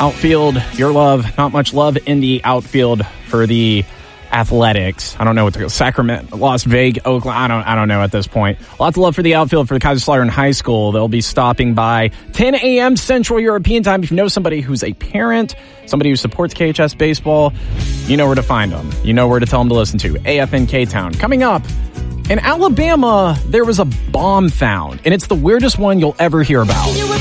Outfield, your love, not much love in the outfield for the Athletics. I don't know what to go. Sacramento, Las Vegas, Oakland. I don't know at this point. Lots of love for the outfield for the Kaiserslautern High School. They'll be stopping by 10 a.m. Central European Time. If you know somebody who's a parent, somebody who supports KHS baseball, you know where to find them. You know where to tell them to listen to. AFN K-Town. Coming up, in Alabama, there was a bomb found, and it's the weirdest one you'll ever hear about.